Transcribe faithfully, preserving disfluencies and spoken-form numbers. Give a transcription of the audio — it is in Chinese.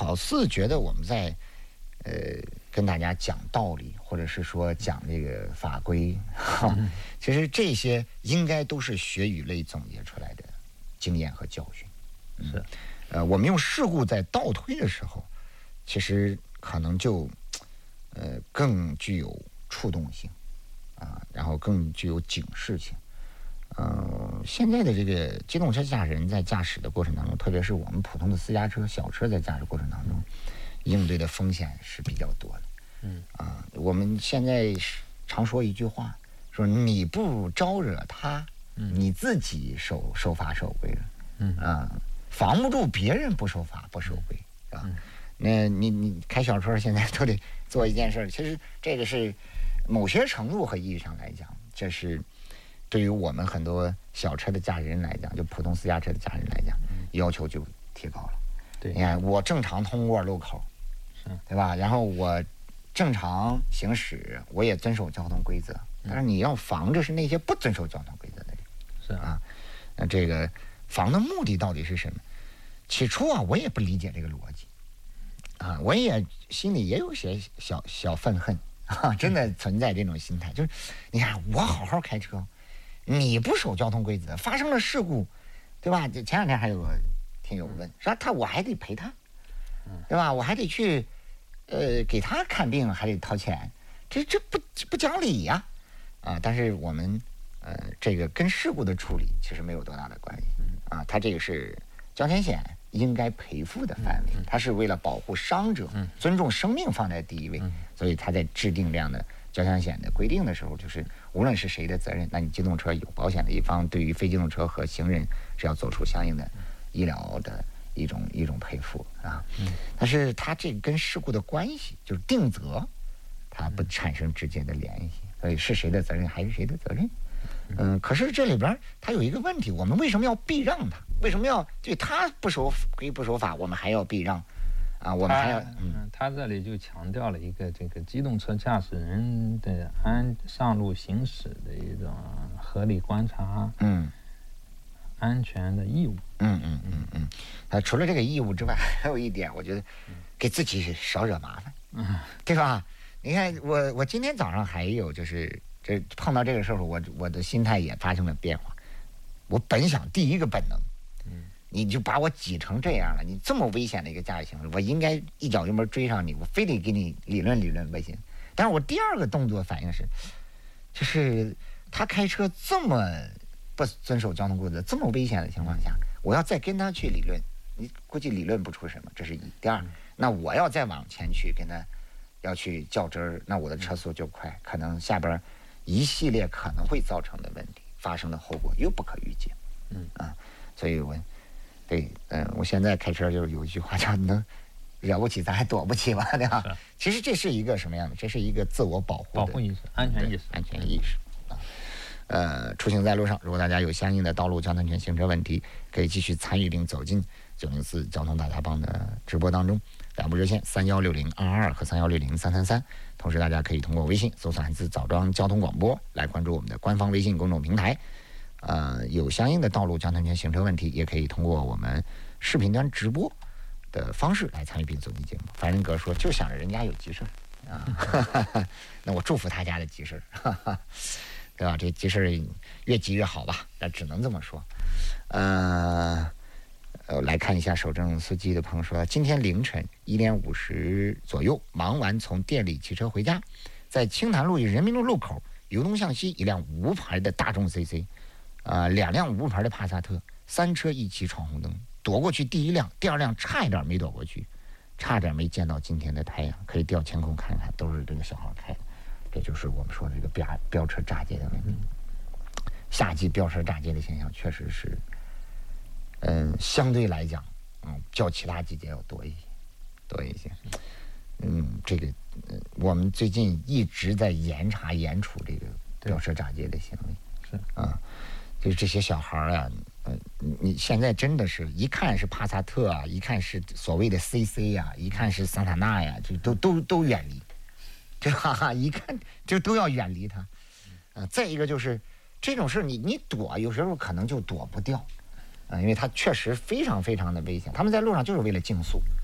老四觉得我们在呃跟大家讲道理，或者是说讲这个法规，嗯、其实这些应该都是学语类总结出来的经验和教训。 嗯、是， 呃，我们用事故在倒推的时候，其实可能就呃更具有触动性啊，然后更具有警示性。呃，现在的这个机动车驾驶人在驾驶的过程当中，特别是我们普通的私家车、小车在驾驶过程当中，应对的风险是比较多的。 嗯啊，我们现在常说一句话，说你不招惹他， 嗯、 你自己守守法守规了。 嗯啊，防不住别人不守法不守规，是吧？ 嗯、 那你你开小车现在都得做一件事，其实这个是某些程度和意义上来讲，这是对于我们很多小车的驾驶人来讲，就普通私家车的驾驶人来讲， 嗯、 要求就提高了。 对， 你看我正常通过路口， 是， 对吧？然后我正常行驶，我也遵守交通规则，但是你要防着是那些不遵守交通规则的人。 是啊，那这个防的目的到底是什么？起初啊，我也不理解这个逻辑，啊，我也心里也有些小小愤恨啊，真的存在这种心态，就是你看我好好开车，你不守交通规则，发生了事故，对吧？前两天还有个听友问，说他我还得赔他，对吧？我还得去呃给他看病，还得掏钱，这这不不讲理呀，啊！但是我们呃这个跟事故的处理其实没有多大的关系啊，它这个是交强险应该赔付的范围，它是为了保护伤者，尊重生命放在第一位，所以他在制定这样的交强险的规定的时候，就是无论是谁的责任，那你机动车有保险的一方，对于非机动车和行人是要做出相应的医疗的一种一种赔付啊。但是它这个跟事故的关系就是定责，它不产生直接的联系，所以是谁的责任还是谁的责任。嗯，可是这里边它有一个问题，我们为什么要避让他？为什么要对他不守规不守法，我们还要避让？啊，我们还要嗯，他这里就强调了一个这个机动车驾驶人的安上路行驶的一种合理观察， 嗯， 安全的义务。 嗯嗯嗯嗯，啊，除了这个义务之外，还有一点，我觉得给自己少惹麻烦，嗯，对吧？你看我我今天早上还有就是这碰到这个时候，我我的心态也发生了变化。我本想第一个本能，嗯，你就把我挤成这样了，你这么危险的一个驾驶行为，我应该一脚油门追上你，我非得给你理论理论不行。但是我第二个动作反应是，就是他开车这么不遵守交通规则，这么危险的情况下，我要再跟他去理论，你估计理论不出什么，这是一。第二，那我要再往前去跟他要去较真儿，那我的车速就快，可能下边一系列可能会造成的问题。发生的后果又不可预见，嗯啊，所以我，对，嗯、呃，我现在开车就是有一句话叫“能惹不起咱还躲不起”嘛，对吧？其实这是一个什么样的？这是一个自我保护的保护意识、安全意识、 安全意识啊。呃，出行在路上，如果大家有相应的道路交通权行车问题，可以继续参与并走进九零四交通大家帮的直播当中。两部热线三幺六零二二和三幺六零三三三，同时大家可以通过微信搜索汉字枣庄交通广播来关注我们的官方微信公众平台。呃，有相应的道路交通权行车问题，也可以通过我们视频端直播的方式来参与并走进节目。凡人哥说就想着人家有急事啊，那我祝福他家的急事，对吧？这急事越急越好吧，那只能这么说。呃。呃，来看一下守正司机的朋友说，今天凌晨一点五十左右，忙完从店里骑车回家，在青潭路与人民路路口由东向西，一辆无牌的大众 C C， 呃，两辆无牌的帕萨特，三车一起闯红灯，躲过去第一辆，第二辆差一点没躲过去，差点没见到今天的太阳，可以调监控看看，都是这个小孩开的，这就是我们说的这个飙飙车炸街的问题。夏季飙车炸街的现象确实是。嗯，相对来讲，嗯，较其他季节要多一些，多一些。嗯，这个，嗯，我们最近一直在严查严处这个飙车炸街的行为。 是啊，就是这些小孩啊，呃，你现在真的是一看是帕萨特啊，一看是所谓的 C C 呀、啊，一看是桑塔纳呀，就都都都远离，对吧？一看就都要远离它。啊，再一个就是这种事你你躲，有时候可能就躲不掉。啊，因为它确实非常非常的危险，他们在路上就是为了竞速，